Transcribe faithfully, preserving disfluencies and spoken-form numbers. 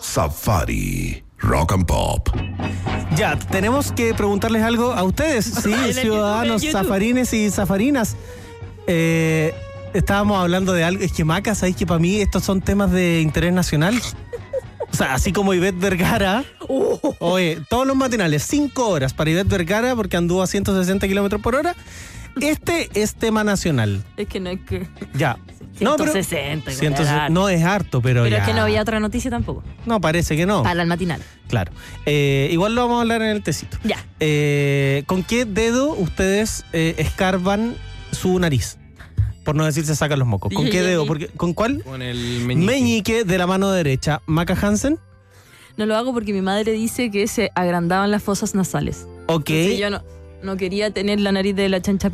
Safari Rock and Pop. Ya, tenemos que preguntarles algo a ustedes, sí, ciudadanos safarines y safarinas. Eh, estábamos hablando de algo, es que Maca, ¿sabéis que para mí estos son temas de interés nacional? O sea, así como Ivette Vergara. Uh. Oye, todos los matinales, cinco horas para Ivette Vergara porque anduvo a ciento sesenta kilómetros por hora. Este es tema nacional. Es que no es que... Ya. ciento sesenta. No, pero, ciento sesenta no es harto, pero, pero ya. es que no había otra noticia tampoco. No, parece que no. Para el matinal. Claro. Eh, igual lo vamos a hablar en el tecito. Ya. Eh, ¿Con qué dedo ustedes eh, escarban su nariz? Por no decir se sacan los mocos. ¿Con qué dedo? Porque, ¿con cuál? Con el meñique. Meñique de la mano derecha. Maca Hansen. No lo hago porque mi madre dice que se agrandaban las fosas nasales. Ok. Entonces yo no, no quería tener la nariz de la chancha